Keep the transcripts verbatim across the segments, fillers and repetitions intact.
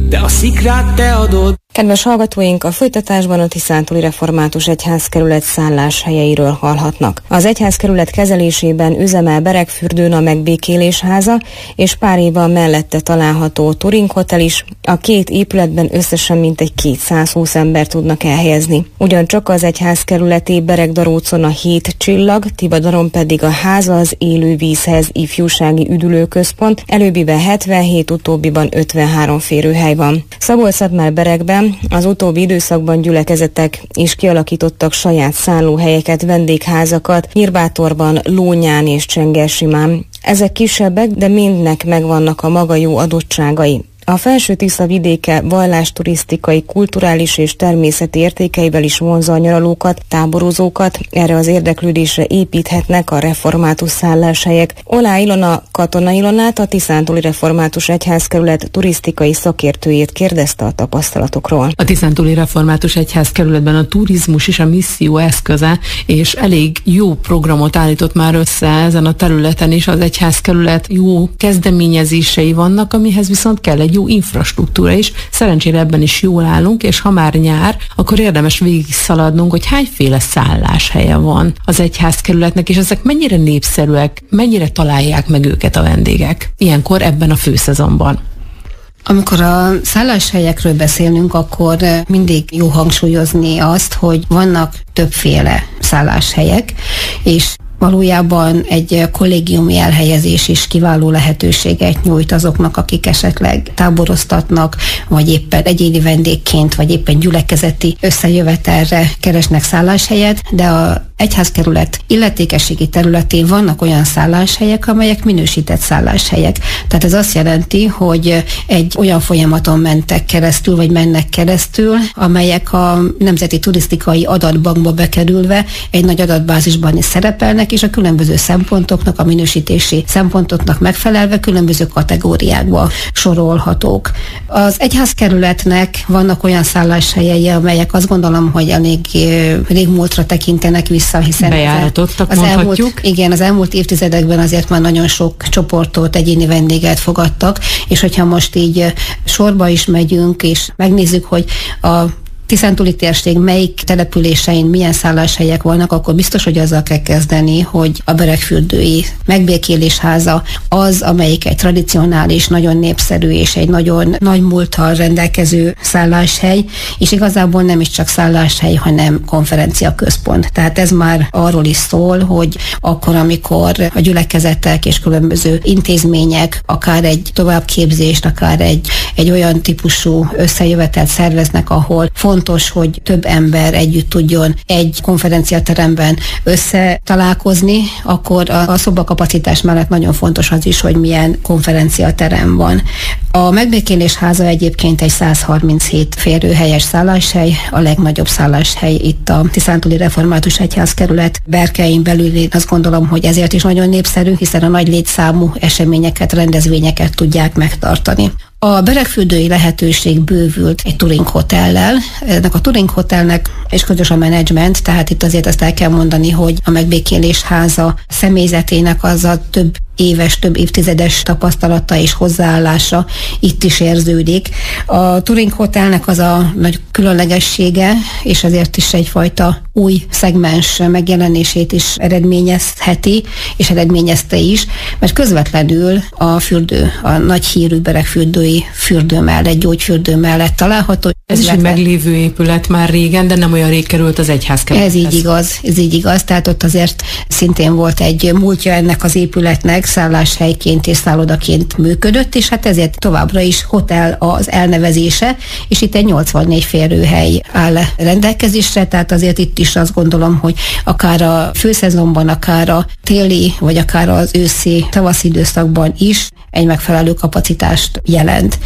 de a szikrát te adod. Kedves hallgatóink, a folytatásban a Tiszántúli Református Egyházkerület szálláshelyeiről hallhatnak. Az egyházkerület kezelésében üzemel Beregfürdőn a Megbékélésháza, és pár éve mellette található Turing Hotel is. A két épületben összesen mintegy kétszázhúsz ember tudnak elhelyezni. Ugyancsak az egyházkerületi Beregdarócon a Hét Csillag, Tibadaron pedig a Háza az élővízhez ifjúsági üdülőközpont, előbbiben hetvenhét, utóbbiban ötvenhárom férőhely van. Szabolcs-Szatmár-Beregben az utóbbi időszakban gyülekezetek is kialakítottak saját szállóhelyeket, vendégházakat, Nyírbátorban, Lónyán és Csengersimán. Ezek kisebbek, de mindnek megvannak a maga jó adottságai. A Felső-Tisza vidéke vallásturisztikai, kulturális és természeti értékeivel is vonzza a nyaralókat, táborozókat, erre az érdeklődésre építhetnek a református szálláshelyek. Olá Ilona, Katona Ilonát, a Tiszántúli Református Egyházkerület turisztikai szakértőjét kérdezte a tapasztalatokról. A Tiszántúli Református Egyházkerületben a turizmus is a misszió eszköze, és elég jó programot állított már össze ezen a területen is. Az egyházkerület jó kezdeményezései vannak, amihez viszont kell egy jó infrastruktúra is. Szerencsére ebben is jól állunk, és ha már nyár, akkor érdemes végig szaladnunk, hogy hányféle szálláshelye van az egyházkerületnek, és ezek mennyire népszerűek, mennyire találják meg őket a vendégek ilyenkor ebben a főszezonban. Amikor a szálláshelyekről beszélünk, akkor mindig jó hangsúlyozni azt, hogy vannak többféle szálláshelyek, és valójában egy kollégiumi elhelyezés is kiváló lehetőséget nyújt azoknak, akik esetleg táboroztatnak, vagy éppen egyéni vendégként, vagy éppen gyülekezeti összejövetelre keresnek szálláshelyet, de a egyházkerület illetékességi területén vannak olyan szálláshelyek, amelyek minősített szálláshelyek. Tehát ez azt jelenti, hogy egy olyan folyamaton mentek keresztül, vagy mennek keresztül, amelyek a Nemzeti Turisztikai Adatbankba bekerülve egy nagy adatbázisban is szerepelnek, és a különböző szempontoknak, a minősítési szempontoknak megfelelve különböző kategóriákba sorolhatók. Az egyházkerületnek vannak olyan szálláshelyei, amelyek azt gondolom, hogy elég régmúltra tekintenek vissza, hiszen bejáratottak, az mondhatjuk. Elmúlt, igen, az elmúlt évtizedekben azért már nagyon sok csoportot, egyéni vendéget fogadtak, és hogyha most így sorba is megyünk, és megnézzük, hogy a Tiszántúli térség melyik településein milyen szálláshelyek vannak, akkor biztos, hogy azzal kell kezdeni, hogy a Beregfürdői Megbékélésháza az, amelyik egy tradicionális, nagyon népszerű és egy nagyon nagy múlttal rendelkező szálláshely, és igazából nem is csak szálláshely, hanem konferenciaközpont. Tehát ez már arról is szól, hogy akkor, amikor a gyülekezetek és különböző intézmények akár egy továbbképzést, akár egy, egy olyan típusú összejövetelt szerveznek, ahol fontos, hogy több ember együtt tudjon egy konferenciateremben összetalálkozni, akkor a, a szobakapacitás mellett nagyon fontos az is, hogy milyen konferenciaterem van. A Megbékélésháza egyébként egy száz harminchét férőhelyes szálláshely, a legnagyobb szálláshely itt a Tiszántúli Református Egyházkerület berkein belül. Én azt gondolom, hogy ezért is nagyon népszerű, hiszen a nagy létszámú eseményeket, rendezvényeket tudják megtartani. A beregfürdői lehetőség bővült egy Turing Hotellel. Ennek a Turing Hotelnek és közös a menedzsment, tehát itt azért azt el kell mondani, hogy a Megbékélésháza személyzetének az a több éves, több évtizedes tapasztalata és hozzáállása itt is érződik. A Turing Hotelnek az a nagy különlegessége, és ezért is egyfajta új szegmens megjelenését is eredményezheti, és eredményezte is, mert közvetlenül a fürdő, a nagy hírű beregfürdői fürdő mellett, gyógyfürdő mellett található. Ez is egy meglévő épület már régen, de nem olyan rég került az egyházkerülethez. Ez így igaz, ez így igaz, tehát ott azért szintén volt egy múltja ennek az épületnek, szálláshelyként és szállodaként működött, és hát ezért továbbra is hotel az elnevezése, és itt egy nyolcvannégy férőhely áll rendelkezésre, tehát azért itt is azt gondolom, hogy akár a főszezonban, akár a téli, vagy akár az őszi, tavaszi időszakban is egy megfelelő kapacitást jelent.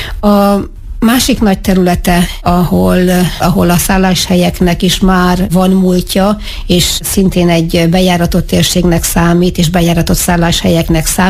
A másik nagy területe, ahol, ahol a szálláshelyeknek is már van múltja, és szintén egy bejáratott térségnek számít, és bejáratott szálláshelyeknek számít,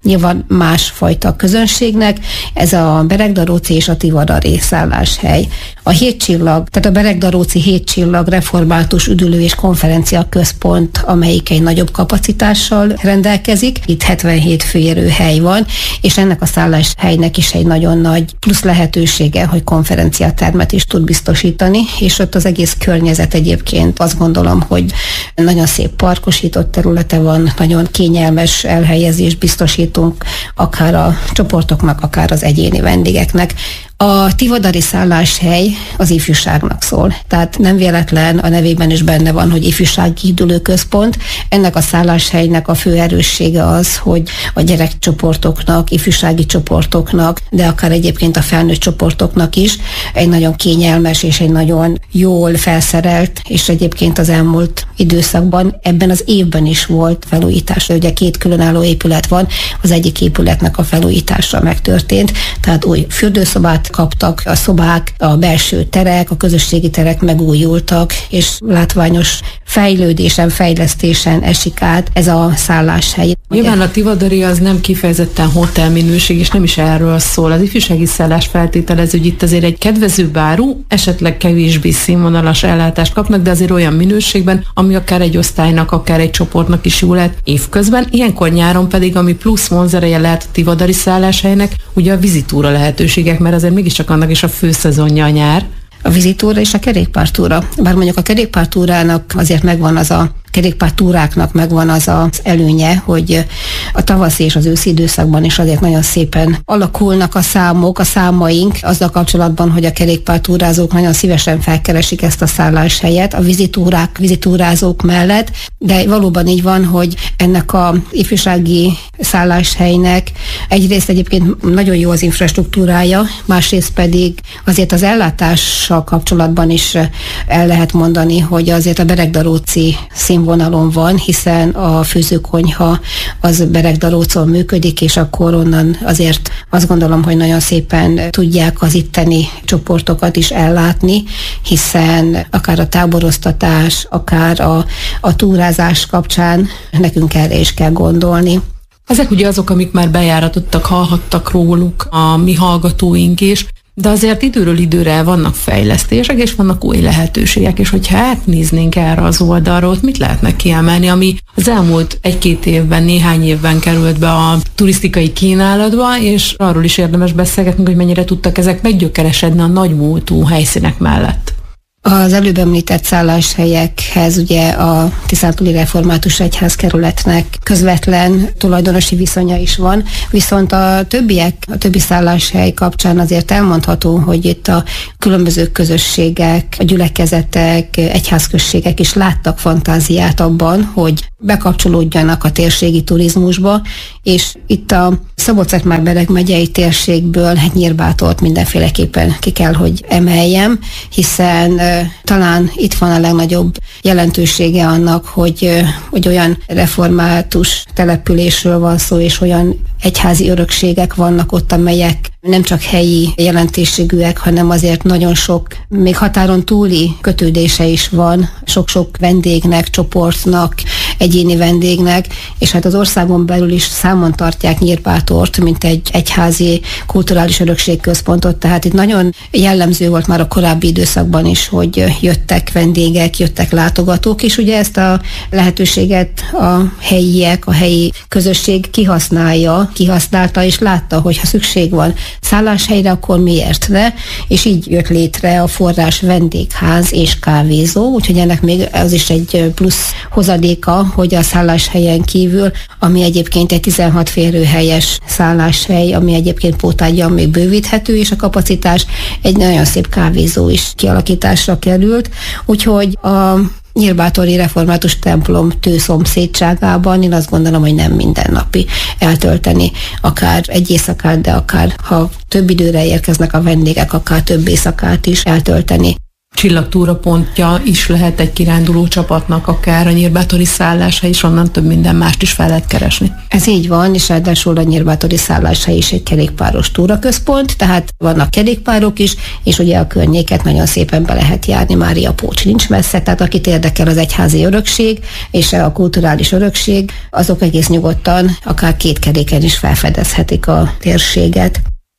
nyilván másfajta közönségnek, ez a Beregdaróci és a Tivadari szálláshely. A Hétcsillag, tehát a Beregdaróci Hétcsillag Református Üdülő és Konferencia Központ, amelyik egy nagyobb kapacitással rendelkezik. Itt hetvenhét főérőhely van, és ennek a szálláshelynek is egy nagyon nagy plusz lehetősége, hogy konferenciatermet is tud biztosítani, és ott az egész környezet egyébként azt gondolom, hogy nagyon szép parkosított területe van, nagyon kényelmes elhelyezést biztosítunk akár a csoportoknak, akár az egyéni vendégeknek. A Tivadari szálláshely az ifjúságnak szól, tehát nem véletlen a nevében is benne van, hogy ifjúsági üdülőközpont. Ennek a szálláshelynek a fő erőssége az, hogy a gyerekcsoportoknak, ifjúsági csoportoknak, de akár egyébként a felnőtt csoportoknak is egy nagyon kényelmes és egy nagyon jól felszerelt, és egyébként az elmúlt időszakban ebben az évben is volt felújítás. Ugye két különálló épület van, az egyik épületnek a felújítása megtörtént, tehát új fürdőszobát kaptak, a szobák, a belső terek, a közösségi terek megújultak, és látványos fejlődésen, fejlesztésen esik át ez a szálláshely. Nyilván a Tivadari az nem kifejezetten hotelminőség, és nem is erről szól. Az ifjúsági szállás feltételez, hogy itt azért egy kedvezőbb áru, esetleg kevésbé színvonalas ellátást kapnak, de azért olyan minőségben, ami akár egy osztálynak, akár egy csoportnak is jó lehet évközben. Ilyenkor nyáron pedig, ami plusz vonzereje lehet a Tivadari szálláshelynek, ugye a vizitúra lehetőségek, mert azért mégiscsak annak is a főszezonja a nyár. A vizitúra és a kerékpártúra. Bár mondjuk a kerékpártúrának azért megvan az a kerékpártúráknak megvan az az előnye, hogy a tavaszi és az őszi időszakban is azért nagyon szépen alakulnak a számok, a számaink azzal kapcsolatban, hogy a kerékpártúrázók nagyon szívesen felkeresik ezt a szálláshelyet a vizitúrák, vizitúrázók mellett, de valóban így van, hogy ennek a ifjúsági szálláshelynek egyrészt egyébként nagyon jó az infrastruktúrája, másrészt pedig azért az ellátással kapcsolatban is el lehet mondani, hogy azért a Beregdaróci színvonalon van, hiszen a főzőkonyha az Beregdarócon működik, és akkor onnan azért azt gondolom, hogy nagyon szépen tudják az itteni csoportokat is ellátni, hiszen akár a táboroztatás, akár a, a túrázás kapcsán nekünk erre is kell gondolni. Ezek ugye azok, amik már bejáratottak, hallhattak róluk a mi hallgatóink is, de azért időről időre vannak fejlesztések, és vannak új lehetőségek, és hogyha átnéznénk erre az oldalról, mit lehetne kiemelni, ami az elmúlt egy-két évben, néhány évben került be a turisztikai kínálatba, és arról is érdemes beszélgetni, hogy mennyire tudtak ezek meggyökeresedni a nagymúltú helyszínek mellett. Az előbb említett szálláshelyekhez ugye a Tiszántúli Református Egyházkerületnek közvetlen tulajdonosi viszonya is van, viszont a többiek, a többi szálláshely kapcsán azért elmondható, hogy itt a különböző közösségek, a gyülekezetek, egyházközségek is láttak fantáziát abban, hogy bekapcsolódjanak a térségi turizmusba, és itt a Szabolcs-Szatmár-Bereg megyei térségből hát Nyírbátort mindenféleképpen ki kell, hogy emeljem, hiszen uh, talán itt van a legnagyobb jelentősége annak, hogy, uh, hogy olyan református településről van szó, és olyan egyházi örökségek vannak ott, amelyek nem csak helyi jelentőségűek, hanem azért nagyon sok, még határon túli kötődése is van, sok-sok vendégnek, csoportnak, egyéni vendégnek, és hát az országon belül is számon tartják Nyírbátort, mint egy egyházi kulturális örökségközpontot, tehát itt nagyon jellemző volt már a korábbi időszakban is, hogy jöttek vendégek, jöttek látogatók, és ugye ezt a lehetőséget a helyiek, a helyi közösség kihasználja, kihasználta, és látta, hogy ha szükség van szálláshelyre, akkor miért ne? És így jött létre a Forrás vendégház és kávézó, úgyhogy ennek még az is egy plusz hozadéka, hogy a szálláshelyen kívül, ami egyébként egy tizenhat férőhelyes szálláshely, ami egyébként pótágyan még bővíthető, és a kapacitás egy nagyon szép kávézó is kialakításra került, úgyhogy a Nyírbátori Református templom tőszomszédságában én azt gondolom, hogy nem mindennapi eltölteni, akár egy éjszakát, de akár ha több időre érkeznek a vendégek, akár több éjszakát is eltölteni. csillagtúra pontja is lehet egy kiránduló csapatnak, akár a nyírbátori szálláshely, és onnan több minden mást is fel lehet keresni. Ez így van, és ráadásul a nyírbátori szálláshely is egy kerékpáros túraközpont, tehát vannak kerékpárok is, és ugye a környéket nagyon szépen be lehet járni, Mária Pócs nincs messze, tehát akit érdekel az egyházi örökség és a kulturális örökség, azok egész nyugodtan akár két keréken is felfedezhetik a térséget.